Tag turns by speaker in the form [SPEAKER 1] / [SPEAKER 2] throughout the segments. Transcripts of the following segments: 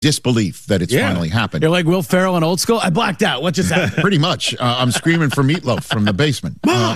[SPEAKER 1] disbelief that it's finally happened.
[SPEAKER 2] You're like Will Ferrell in Old School. I blacked out. What just happened?
[SPEAKER 1] Pretty much. I'm screaming for Meatloaf from the basement.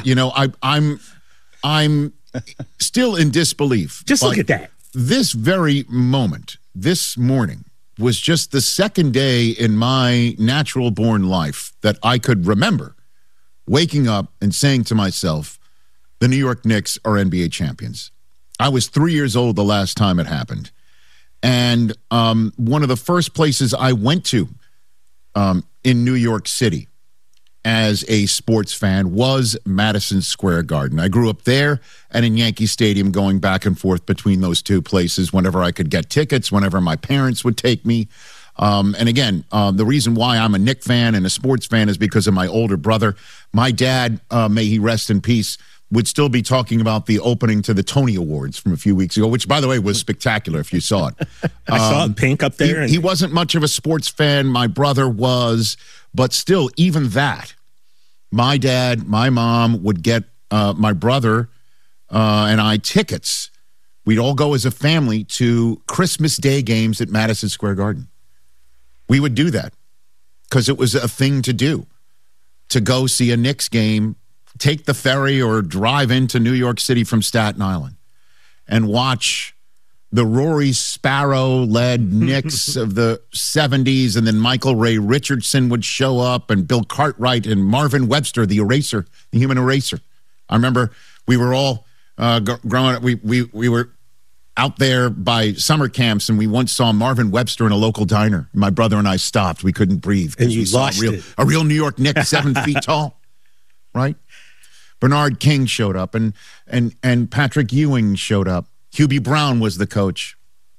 [SPEAKER 1] I'm still in disbelief.
[SPEAKER 3] Just look at that.
[SPEAKER 1] This very moment, this morning, was just the second day in my natural-born life that I could remember waking up and saying to myself, the New York Knicks are NBA champions. I was 3 years old the last time it happened. And one of the first places I went to in New York City as a sports fan was Madison Square Garden. I grew up there and in Yankee Stadium, going back and forth between those two places whenever I could get tickets, whenever my parents would take me. And again, the reason why I'm a Knicks fan and a sports fan is because of my older brother. My dad, may he rest in peace, would still be talking about the opening to the Tony Awards from a few weeks ago, which, by the way, was spectacular if you saw it.
[SPEAKER 3] I saw it pink up there.
[SPEAKER 1] He wasn't much of a sports fan. My brother was. But still, even that, my dad, my mom would get my brother and I tickets. We'd all go as a family to Christmas Day games at Madison Square Garden. We would do that because it was a thing to do, to go see a Knicks game, take the ferry or drive into New York City from Staten Island and watch the Rory Sparrow-led Knicks of the 70s, and then Michael Ray Richardson would show up, and Bill Cartwright and Marvin Webster, the eraser, the human eraser. I remember we were all growing up, we were out there by summer camps, and we once saw Marvin Webster in a local diner. My brother and I stopped. We couldn't breathe.
[SPEAKER 3] And you lost
[SPEAKER 1] a real New York Knick, 7 feet tall, right? Bernard King showed up, and Patrick Ewing showed up. Hubie Brown was the coach.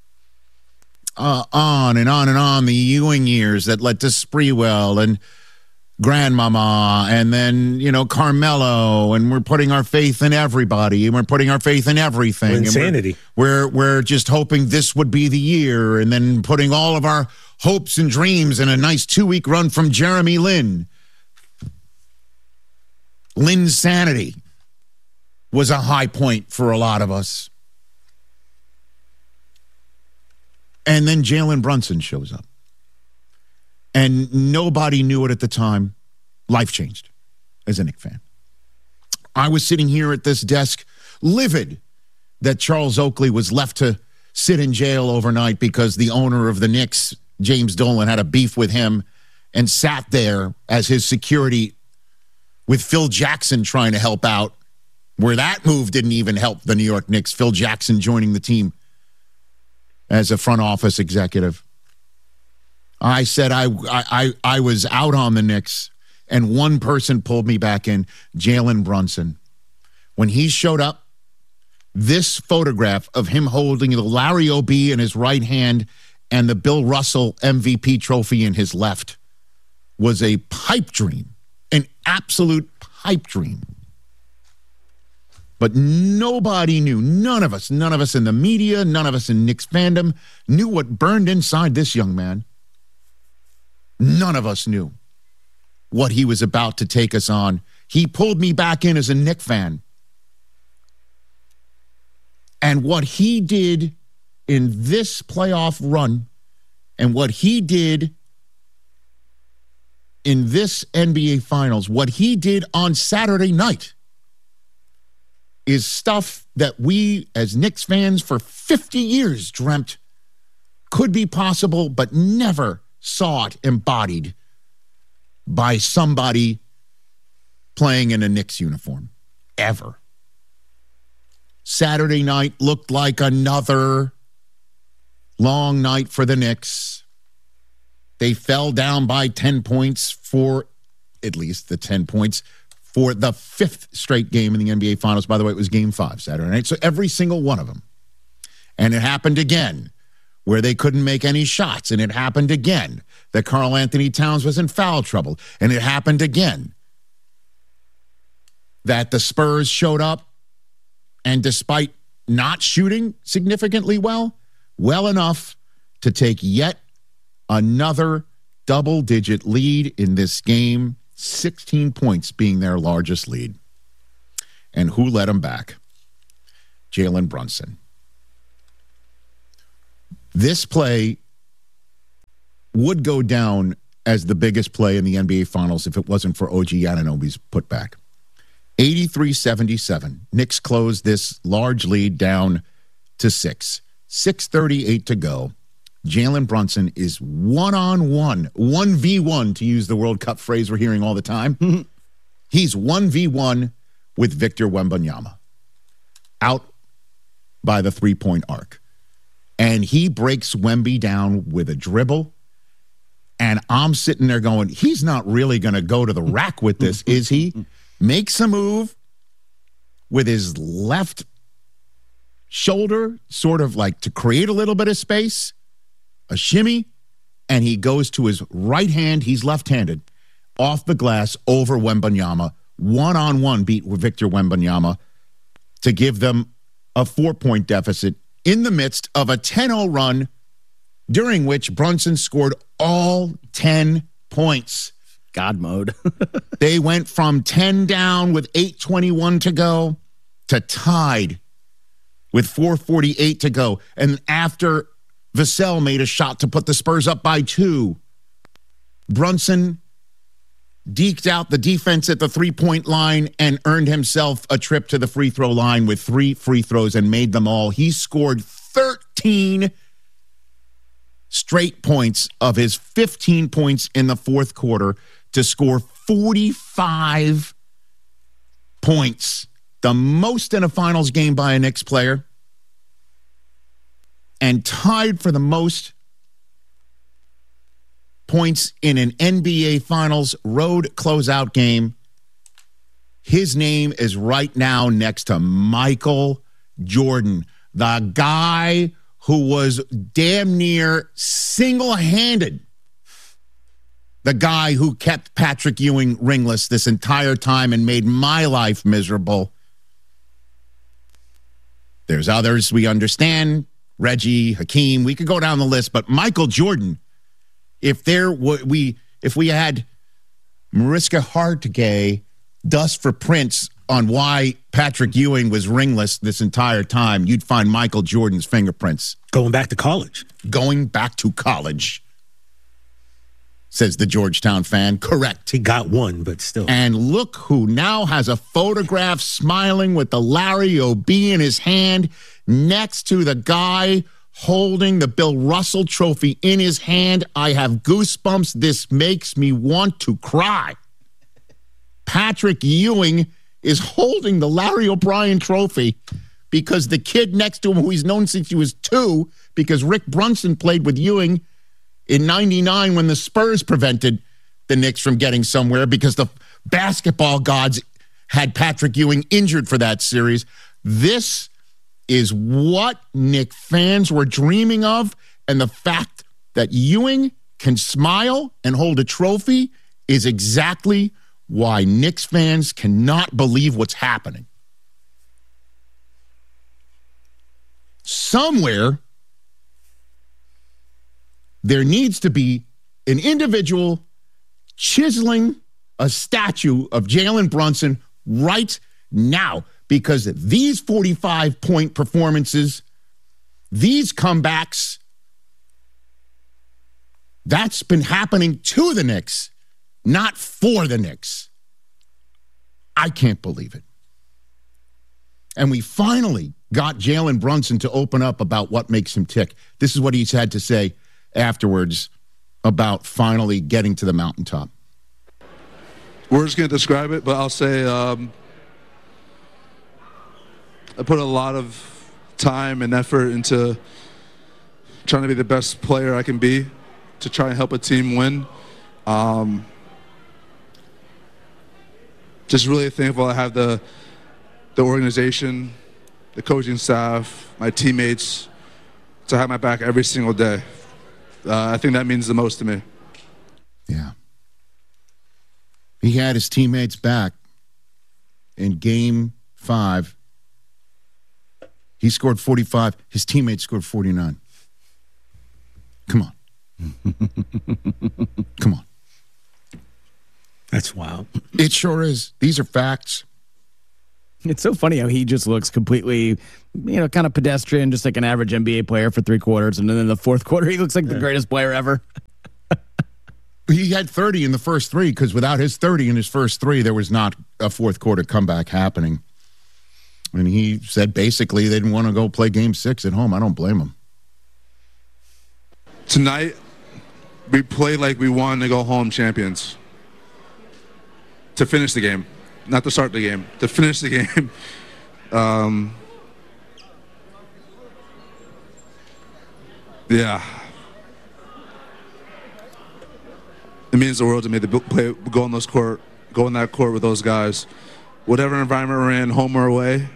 [SPEAKER 1] On and on and on, the Ewing years that led to Sprewell and Grandmama, and then, Carmelo, and we're putting our faith in everybody, and we're putting our faith in everything.
[SPEAKER 3] Insanity.
[SPEAKER 1] And we're just hoping this would be the year, and then putting all of our hopes and dreams in a nice 2-week run from Jeremy Lin. Lin's sanity was a high point for a lot of us. And then Jalen Brunson shows up. And nobody knew it at the time. Life changed as a Knicks fan. I was sitting here at this desk, livid that Charles Oakley was left to sit in jail overnight because the owner of the Knicks, James Dolan, had a beef with him and sat there as his security with Phil Jackson trying to help out, where that move didn't even help the New York Knicks. Phil Jackson joining the team as a front office executive. I said I was out on the Knicks, and one person pulled me back in, Jalen Brunson. When he showed up, this photograph of him holding the Larry O'B in his right hand and the Bill Russell MVP trophy in his left was a pipe dream, an absolute pipe dream. But nobody knew, none of us in the media, none of us in Knicks fandom knew what burned inside this young man. None of us knew what he was about to take us on. He pulled me back in as a Knicks fan. And what he did in this playoff run and what he did in this NBA Finals, what he did on Saturday night, is stuff that we as Knicks fans for 50 years dreamt could be possible, but never saw it embodied by somebody playing in a Knicks uniform, ever. Saturday night looked like another long night for the Knicks. They fell down by 10 points for at least the 10 points for the 5th straight game in the NBA Finals. By the way, it was Game 5 Saturday night. So every single one of them. And it happened again where they couldn't make any shots. And it happened again that Karl Anthony Towns was in foul trouble. And it happened again that the Spurs showed up, and despite not shooting significantly well enough to take yet another double-digit lead in this game, 16 points being their largest lead. And who led them back? Jalen Brunson. This play would go down as the biggest play in the NBA Finals if it wasn't for OG Anunoby's putback. 83-77. Knicks closed this large lead down to 6. 6:38 to go. Jalen Brunson is one-on-one, 1v1 to use the World Cup phrase we're hearing all the time. He's 1v1 with Victor Wembanyama out by the three-point arc. And he breaks Wemby down with a dribble. And I'm sitting there going, he's not really going to go to the rack with this, is he? Makes a move with his left shoulder, sort of like to create a little bit of space, a shimmy, and he goes to his right hand, he's left-handed, off the glass over Wembanyama, one-on-one beat with Victor Wembanyama to give them a 4-point deficit in the midst of a 10-0 run, during which Brunson scored all 10 points.
[SPEAKER 2] God mode.
[SPEAKER 1] They went from 10 down with 8:21 to go to tied with 4:48 to go. And after Vassell made a shot to put the Spurs up by 2, Brunson deked out the defense at the three-point line and earned himself a trip to the free throw line with 3 free throws and made them all. He scored 13 straight points of his 15 points in the fourth quarter to score 45 points, the most in a finals game by a Knicks player, and tied for the most points in an NBA Finals road closeout game. His name is right now next to Michael Jordan, the guy who was damn near single-handed, the guy who kept Patrick Ewing ringless this entire time and made my life miserable. There's others we understand, Reggie, Hakeem, we could go down the list, but Michael Jordan, if we had Mariska Hargitay dust for Prince on why Patrick Ewing was ringless this entire time, you'd find Michael Jordan's fingerprints.
[SPEAKER 3] Going back to college.
[SPEAKER 1] Going back to college, says the Georgetown fan. Correct.
[SPEAKER 3] He got one, but still.
[SPEAKER 1] And look who now has a photograph smiling with the Larry O.B. in his hand next to the guy holding the Bill Russell trophy in his hand. I have goosebumps. This makes me want to cry. Patrick Ewing is holding the Larry O'Brien trophy because the kid next to him, who he's known since he was 2, because Rick Brunson played with Ewing in 99 when the Spurs prevented the Knicks from getting somewhere because the basketball gods had Patrick Ewing injured for that series. This is what Knick fans were dreaming of, and the fact that Ewing can smile and hold a trophy is exactly why Knicks fans cannot believe what's happening. Somewhere, there needs to be an individual chiseling a statue of Jalen Brunson right now, because these 45-point performances, these comebacks, that's been happening to the Knicks, not for the Knicks. I can't believe it. And we finally got Jalen Brunson to open up about what makes him tick. This is what he's had to say afterwards about finally getting to the mountaintop.
[SPEAKER 4] Words can't describe it, but I'll say I put a lot of time and effort into trying to be the best player I can be to try and help a team win. Just really thankful I have the organization, the coaching staff, my teammates to have my back every single day. I think that means the most to me.
[SPEAKER 1] Yeah. He had his teammates back in Game 5. He scored 45. His teammates scored 49. Come on. Come on.
[SPEAKER 3] That's wild.
[SPEAKER 1] It sure is. These are facts.
[SPEAKER 2] It's so funny how he just looks completely, kind of pedestrian, just like an average NBA player for 3 quarters. And then in the fourth quarter, he looks like the greatest player ever.
[SPEAKER 1] He had 30 in the first three because without his 30 in his first three, there was not a fourth quarter comeback happening. And he said basically they didn't want to go play game 6 at home. I don't blame him.
[SPEAKER 4] Tonight, we played like we wanted to go home champions. To finish the game, not to start the game, to finish the game. Yeah. It means the world to me to go on that court with those guys. Whatever environment we're in, home or away,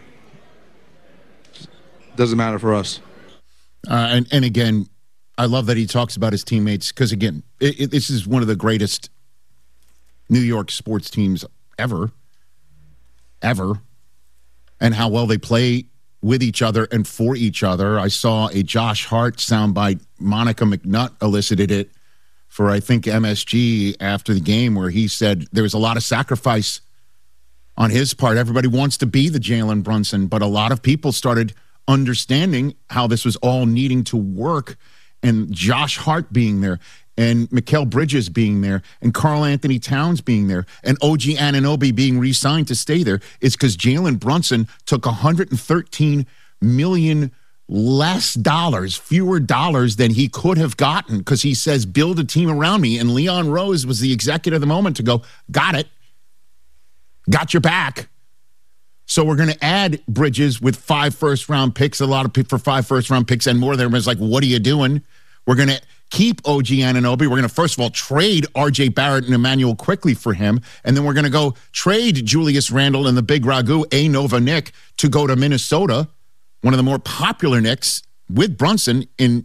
[SPEAKER 4] doesn't matter for us.
[SPEAKER 1] And again, I love that he talks about his teammates because, again, this is one of the greatest New York sports teams ever, and how well they play with each other and for each other. I saw a Josh Hart soundbite. Monica McNutt elicited it for, I think, MSG after the game, where he said there was a lot of sacrifice on his part. Everybody wants to be the Jalen Brunson, but a lot of people started understanding how this was all needing to work, and Josh Hart being there, and Mikal Bridges being there, and Karl Anthony Towns being there, and OG Anunoby being re-signed to stay there is because Jalen Brunson took $113 million fewer dollars than he could have gotten, because he says, build a team around me. And Leon Rose was the executive of the moment to go, got it. Got your back. So we're going to add Bridges with 5 first-round picks, a lot of for 5 first-round picks and more. Everyone's like, what are you doing? We're going to keep OG Anunoby. We're going to, first of all, trade R.J. Barrett and Emmanuel quickly for him. And then we're going to go trade Julius Randle and the big Ragu, Nova Nick, to go to Minnesota, one of the more popular Knicks, with Brunson in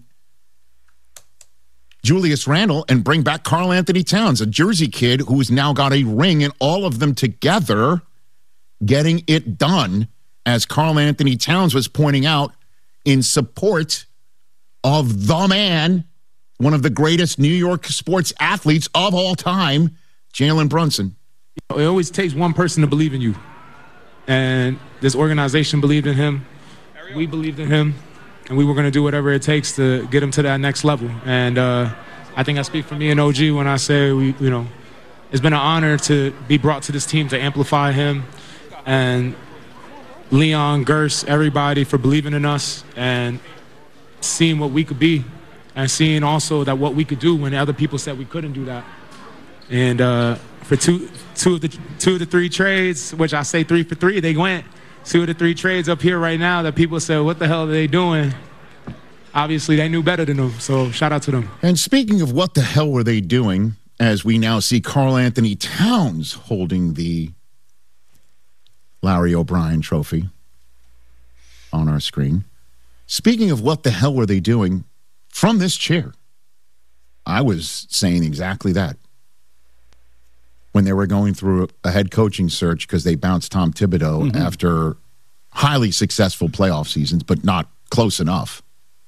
[SPEAKER 1] Julius Randle, and bring back Karl Anthony Towns, a Jersey kid who's now got a ring, and all of them together getting it done, as Karl Anthony Towns was pointing out, in support of the man, one of the greatest New York sports athletes of all time, Jalen Brunson.
[SPEAKER 5] It always takes one person to believe in you. And this organization believed in him. We believed in him. And we were going to do whatever it takes to get him to that next level. And I think I speak for me and OG when I say, it's been an honor to be brought to this team to amplify him. And Leon, Gers, everybody for believing in us and seeing what we could be, and seeing also that what we could do when other people said we couldn't do that. And for two of the 3 trades, which I say 3 for 3, they went 2 of the 3 trades up here right now that people said, what the hell are they doing? Obviously, they knew better than them, so shout out to them.
[SPEAKER 1] And speaking of what the hell were they doing, as we now see Karl Anthony Towns holding the Larry O'Brien trophy on our screen. Speaking of what the hell were they doing, from this chair, I was saying exactly that when they were going through a head coaching search, because they bounced Tom Thibodeau after highly successful playoff seasons, but not close enough.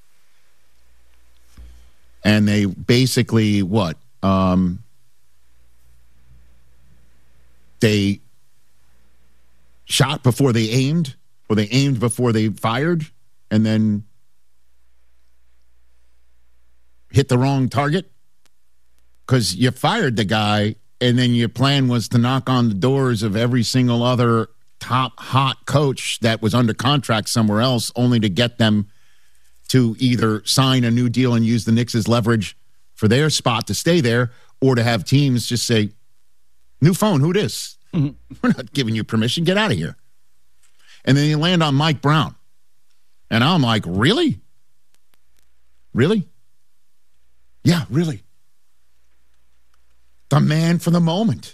[SPEAKER 1] And they basically, they shot before they aimed, or they aimed before they fired, and then hit the wrong target? Because you fired the guy, and then your plan was to knock on the doors of every single other top hot coach that was under contract somewhere else, only to get them to either sign a new deal and use the Knicks as leverage for their spot to stay there, or to have teams just say, new phone, who this? We're not giving you permission. Get out of here. And then you land on Mike Brown. And I'm like, really? Really? Yeah, really. The man for the moment.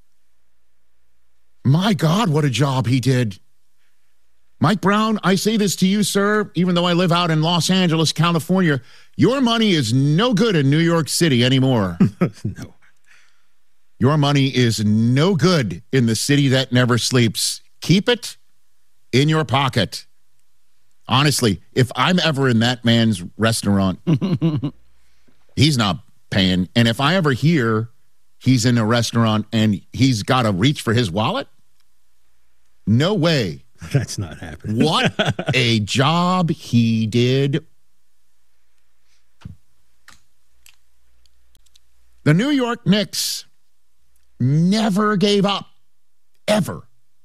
[SPEAKER 1] My God, what a job he did. Mike Brown, I say this to you, sir, even though I live out in Los Angeles, California, your money is no good in New York City anymore.
[SPEAKER 3] No.
[SPEAKER 1] Your money is no good in the city that never sleeps. Keep it in your pocket. Honestly, if I'm ever in that man's restaurant, he's not paying. And if I ever hear he's in a restaurant and he's got to reach for his wallet, no way.
[SPEAKER 3] That's not happening.
[SPEAKER 1] What a job he did. The New York Knicks never gave up, ever.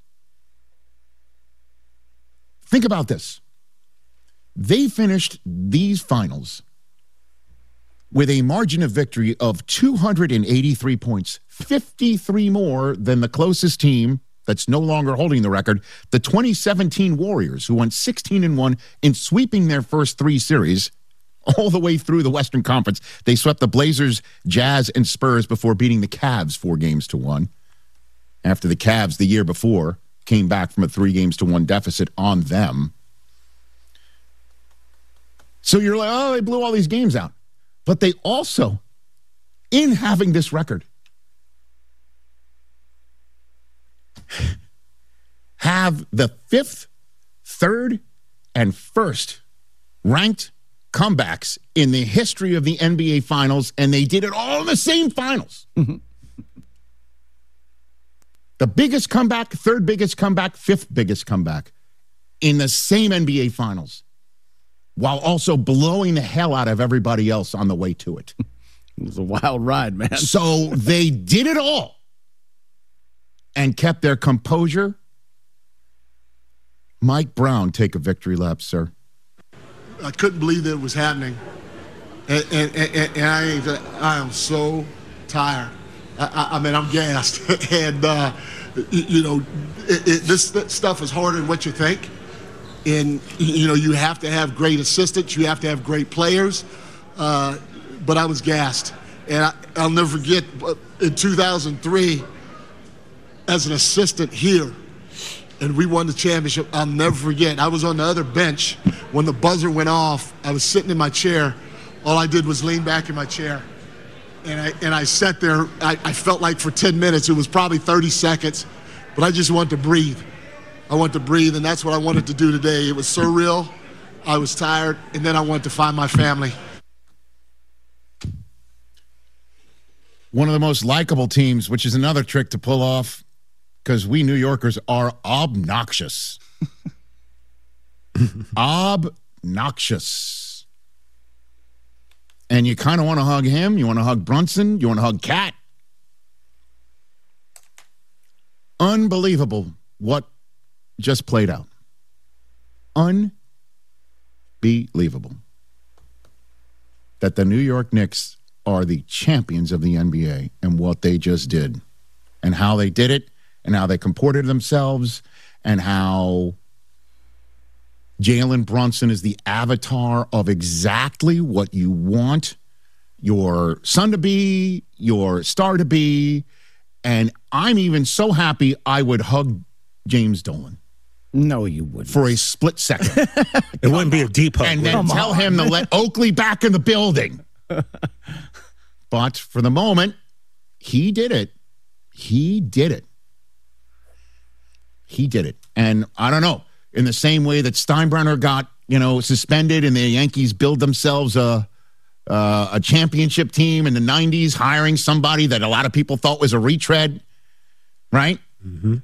[SPEAKER 1] Think about this. They finished these finals with a margin of victory of 283 points, 53 more than the closest team that's no longer holding the record, the 2017 Warriors, who won 16-1 in sweeping their first 3 series all the way through the Western Conference. They swept the Blazers, Jazz, and Spurs before beating the Cavs 4-1 after the Cavs the year before came back from a 3-1 deficit on them. So you're like, oh, they blew all these games out. But they also, in having this record, have the 5th, 3rd, and 1st ranked comebacks in the history of the NBA Finals, and they did it all in the same finals. The biggest comeback, 3rd biggest comeback, 5th biggest comeback in the same NBA Finals, while also blowing the hell out of everybody else on the way to it.
[SPEAKER 2] It was a wild ride, man.
[SPEAKER 1] So they did it all and kept their composure. Mike Brown, take a victory lap, sir.
[SPEAKER 6] I couldn't believe that it was happening. And I am so tired. I mean, I'm gassed. And, this stuff is harder than what you think. And, you have to have great assistants. You have to have great players. But I was gassed. And I'll never forget, in 2003, as an assistant here, and we won the championship, I'll never forget. I was on the other bench. When the buzzer went off, I was sitting in my chair. All I did was lean back in my chair. And I sat there. I felt like for 10 minutes, it was probably 30 seconds, but I just wanted to breathe. I wanted to breathe, and that's what I wanted to do today. It was surreal. I was tired, and then I wanted to find my family.
[SPEAKER 1] One of the most likable teams, which is another trick to pull off, because we New Yorkers are obnoxious. Obnoxious. And you kind of want to hug him. You want to hug Brunson. You want to hug Cat. Unbelievable what just played out. Unbelievable. That the New York Knicks are the champions of the NBA and what they just did and how they did it and how they comported themselves and how Jalen Brunson is the avatar of exactly what you want your son to be, your star to be. And I'm even so happy I would hug James Dolan.
[SPEAKER 2] No, you wouldn't.
[SPEAKER 1] For a split second.
[SPEAKER 3] It wouldn't be a deep hug.
[SPEAKER 1] And then tell him to let Oakley back in the building. But for the moment, he did it. He did it. He did it. And I don't know, in the same way that Steinbrenner got, suspended and the Yankees build themselves a championship team in the 90s, hiring somebody that a lot of people thought was a retread, right?
[SPEAKER 3] Mm-hmm.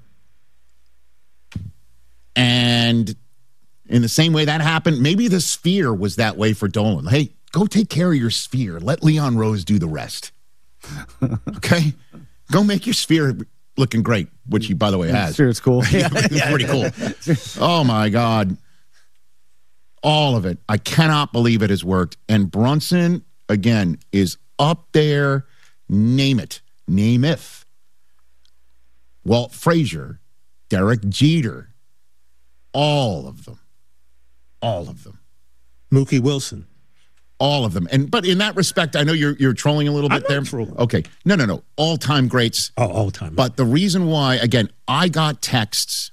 [SPEAKER 1] And in the same way that happened, maybe the Sphere was that way for Dolan. Hey, go take care of your Sphere. Let Leon Rose do the rest. Okay? Go make your Sphere looking great, which he, by the way, has.
[SPEAKER 2] Sure, it's cool.
[SPEAKER 1] It's pretty cool. Oh, my God. All of it. I cannot believe it has worked. And Brunson, again, is up there. Name it. Namath. Walt Frazier. Derek Jeter. All of them. All of them.
[SPEAKER 3] Mookie Wilson.
[SPEAKER 1] All of them. But in that respect, I know you're trolling a little bit there.
[SPEAKER 3] Trolling.
[SPEAKER 1] Okay. No. All-time greats.
[SPEAKER 3] Oh, all-time.
[SPEAKER 1] But the reason why, again, I got texts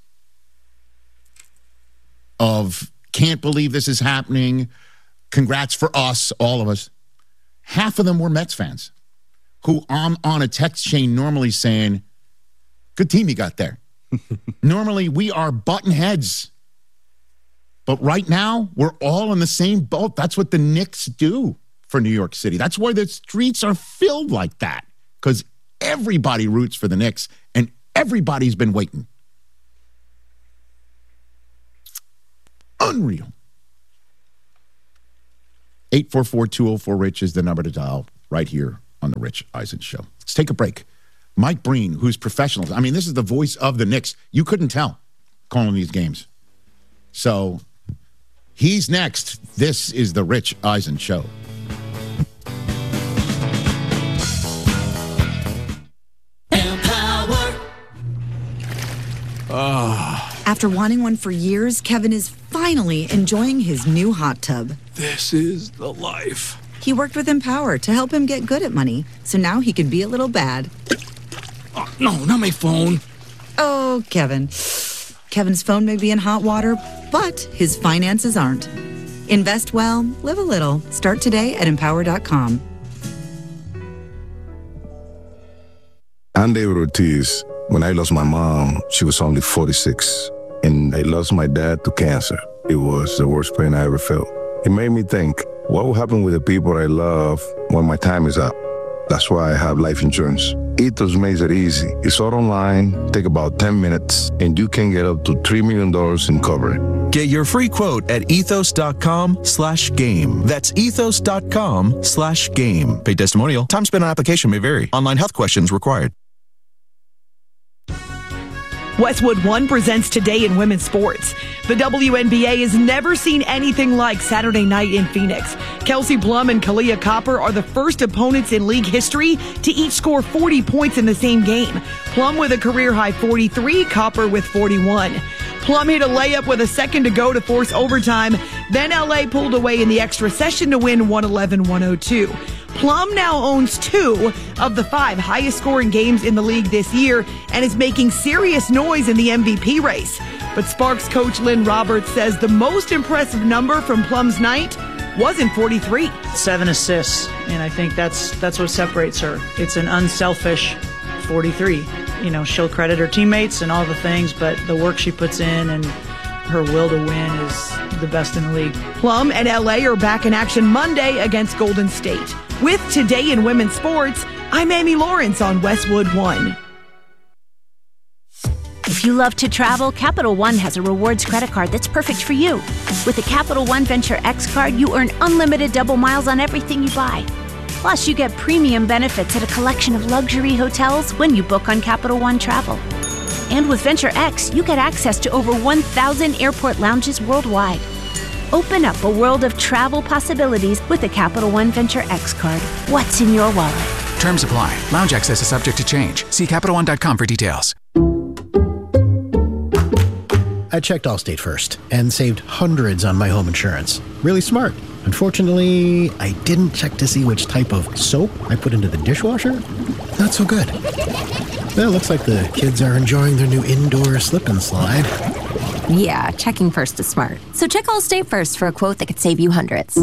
[SPEAKER 1] of can't believe this is happening. Congrats for us, all of us. Half of them were Mets fans who I'm on a text chain normally saying, good team you got there. Normally, we are button heads. But right now, we're all in the same boat. That's what the Knicks do for New York City. That's why the streets are filled like that, because everybody roots for the Knicks, and everybody's been waiting. Unreal. 844-204-RICH is the number to dial right here on the Rich Eisen Show. Let's take a break. Mike Breen, who's professional. I mean, this is the voice of the Knicks. You couldn't tell calling these games. So he's next. This is the Rich Eisen Show.
[SPEAKER 7] After wanting one for years, Kevin is finally enjoying his new hot tub.
[SPEAKER 8] This is the life.
[SPEAKER 7] He worked with Empower to help him get good at money, so now he can be a little bad.
[SPEAKER 8] Oh, no, not my phone.
[SPEAKER 7] Oh, Kevin. Kevin's phone may be in hot water, but his finances aren't. Invest well, live a little. Start today at Empower.com.
[SPEAKER 9] I'm David Ortiz. When I lost my mom, she was only 46, and I lost my dad to cancer. It was the worst pain I ever felt. It made me think, what will happen with the people I love when my time is up? That's why I have life insurance. Ethos makes it easy. It's all online, take about 10 minutes, and you can get up to $3 million in coverage.
[SPEAKER 10] Get your free quote at ethos.com/game. That's ethos.com/game. Paid testimonial. Time spent on application may vary. Online health questions required.
[SPEAKER 11] Westwood One presents Today in Women's Sports. The WNBA has never seen anything like Saturday night in Phoenix. Kelsey Plum and Kalia Copper are the first opponents in league history to each score 40 points in the same game. Plum with a career-high 43, Copper with 41. Plum hit a layup with a second to go to force overtime. Then LA pulled away in the extra session to win 111-102. Plum now owns 2 of the 5 highest scoring games in the league this year and is making serious noise in the MVP race. But Sparks coach Lynn Roberts says the most impressive number from Plum's night wasn't 43.
[SPEAKER 12] 7 assists, and I think that's what separates her. It's an unselfish 43. You know, she'll credit her teammates and all the things, but the work she puts in and her will to win is the best in the league.
[SPEAKER 11] Plum and LA are back in action Monday against Golden State. With Today in Women's Sports, I'm Amy Lawrence on Westwood One.
[SPEAKER 13] If you love to travel, Capital One has a rewards credit card that's perfect for you. With the Capital One Venture X card, you earn unlimited double miles on everything you buy. Plus, you get premium benefits at a collection of luxury hotels when you book on Capital One Travel. And with Venture X, you get access to over 1,000 airport lounges worldwide. Open up a world of travel possibilities with the Capital One Venture X card. What's in your wallet?
[SPEAKER 14] Terms apply. Lounge access is subject to change. See CapitalOne.com for details.
[SPEAKER 15] I checked Allstate first and saved hundreds on my home insurance. Really smart. Unfortunately, I didn't check to see which type of soap I put into the dishwasher. Not so good. Well, looks like the kids are enjoying their new indoor slip and slide.
[SPEAKER 16] Yeah, checking first is smart. So check Allstate first for a quote that could save you hundreds.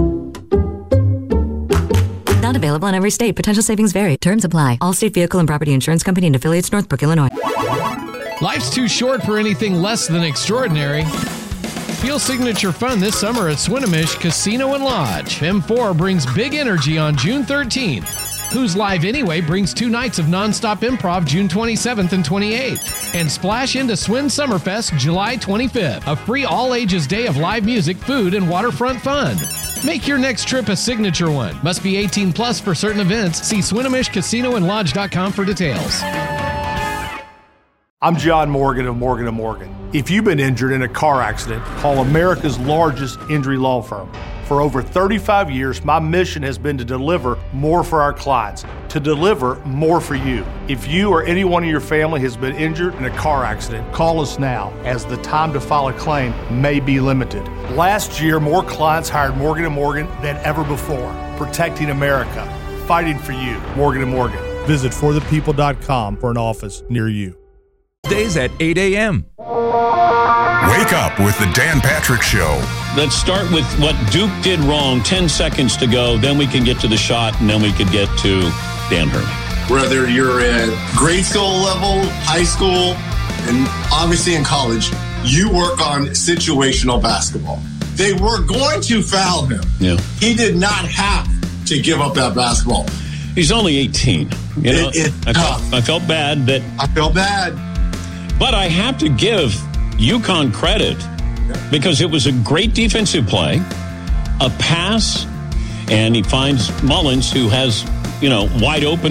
[SPEAKER 16] Not available in every state. Potential savings vary. Terms apply. Allstate Vehicle and Property Insurance Company and Affiliates, Northbrook, Illinois.
[SPEAKER 17] Life's too short for anything less than extraordinary. Feel signature fun this summer at Swinomish Casino and Lodge. M4 brings big energy on June 13th. Who's Live Anyway brings 2 nights of nonstop improv June 27th and 28th. And splash into Swin Summerfest July 25th, a free all-ages day of live music, food, and waterfront fun. Make your next trip a signature one. Must be 18 plus for certain events. See SwinomishCasinoandLodge.com for details.
[SPEAKER 18] I'm John Morgan of Morgan & Morgan. If you've been injured in a car accident, call America's largest injury law firm. For over 35 years, my mission has been to deliver more for our clients, to deliver more for you. If you or anyone in your family has been injured in a car accident, call us now, as the time to file a claim may be limited. Last year, more clients hired Morgan & Morgan than ever before, protecting America, fighting for you. Morgan & Morgan. Visit forthepeople.com for an office near you.
[SPEAKER 19] Days at 8 a.m.
[SPEAKER 20] Wake up with the Dan Patrick Show.
[SPEAKER 21] Let's start with what Duke did wrong. 10 seconds to go. Then we can get to the shot, and then we can get to Dan Hurley.
[SPEAKER 22] Whether you're at grade school level, high school, and obviously in college, you work on situational basketball. They were going to foul him.
[SPEAKER 21] Yeah.
[SPEAKER 22] He did not have to give up that basketball.
[SPEAKER 21] He's only 18. You know, I felt bad that...
[SPEAKER 22] I felt bad.
[SPEAKER 21] But I have to give UConn credit because it was a great defensive play, a pass, and he finds Mullins, who has, wide open